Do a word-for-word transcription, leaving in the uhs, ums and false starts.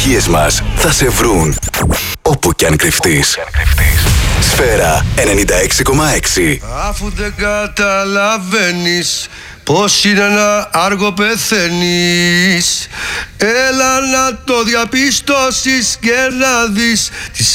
επιτυχίες μας θα σε βρουν όπου κι αν κρυφτείς. Σφαίρα ενενήντα έξι κόμμα έξι. Αφού δεν καταλαβαίνεις πως είναι ένα άργο πεθαίνεις, έλα να το διαπιστώσεις και να δεις τις